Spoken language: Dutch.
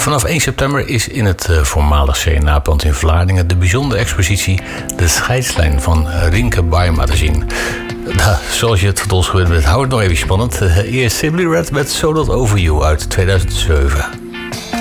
Vanaf 1 september is in het voormalig CNA-pand in Vlaardingen de bijzondere expositie De Scheidslijn van Rinke Baaema te zien. Zoals je het van ons gewend bent, hou het nog even spannend. Eerst Simply Red met So Not Over You uit 2007.